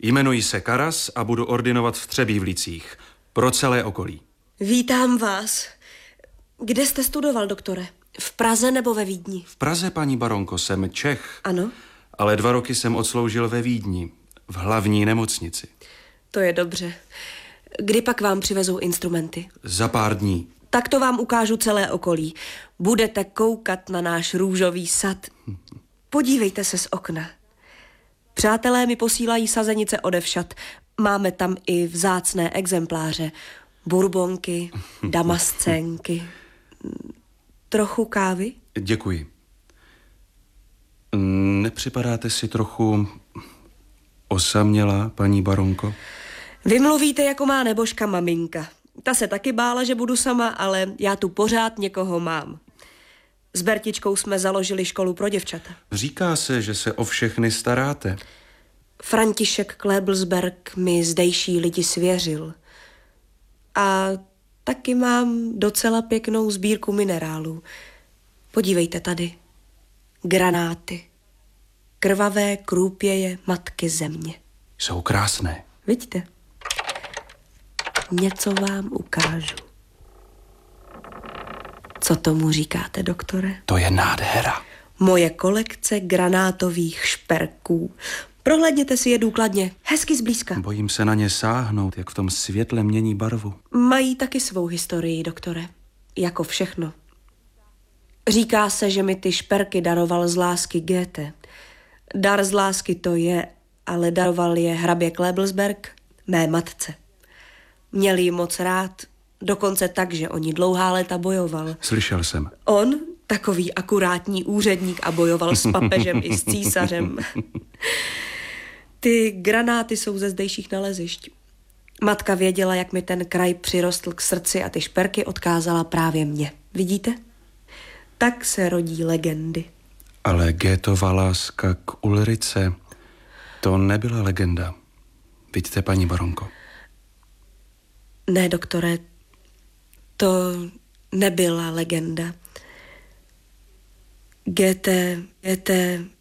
Jmenuji se Karas a budu ordinovat v Třebívlicích. Pro celé okolí. Vítám vás. Kde jste studoval, doktore? V Praze nebo ve Vídni? V Praze, paní baronko, jsem Čech. Ano. Ale 2 roky jsem odsloužil ve Vídni, v hlavní nemocnici. To je dobře. Kdy pak vám přivezou instrumenty? Za pár dní. Tak to vám ukážu celé okolí. Budete koukat na náš růžový sad. Podívejte se z okna. Přátelé mi posílají sazenice odevšad. Máme tam i vzácné exempláře. Bourbonky, damascenky. Trochu kávy? Děkuji. Nepřipadáte si trochu osamělá, paní baronko? Vy mluvíte jako má nebožka maminka. Ta se taky bála, že budu sama, ale já tu pořád někoho mám. S Bertičkou jsme založili školu pro děvčata. Říká se, že se o všechny staráte. František Klebelsberg mi zdejší lidi svěřil. A taky mám docela pěknou sbírku minerálů. Podívejte tady. Granáty. Krvavé krůpěje matky země. Jsou krásné. Vidíte? Něco vám ukážu. Co tomu říkáte, doktore? To je nádhera. Moje kolekce granátových šperků. Prohlédněte si je důkladně, hezky zblízka. Bojím se na ně sáhnout, jak v tom světle mění barvu. Mají taky svou historii, doktore. Jako všechno. Říká se, že mi ty šperky daroval z lásky Goethe. Dar z lásky to je, ale daroval je hrabě Klebelsberg mé matce. Měl ji moc rád, dokonce tak, že o ní dlouhá léta bojoval. Slyšel jsem. On, takový akurátní úředník, a bojoval s papežem i s císařem. Ty granáty jsou ze zdejších nalezišť. Matka věděla, jak mi ten kraj přirostl k srdci a ty šperky odkázala právě mě. Vidíte? Tak se rodí legendy. Ale Goethova láska k Ulrice, to nebyla legenda. Vidíte, paní baronko? Ne, doktore, to nebyla legenda. Goethe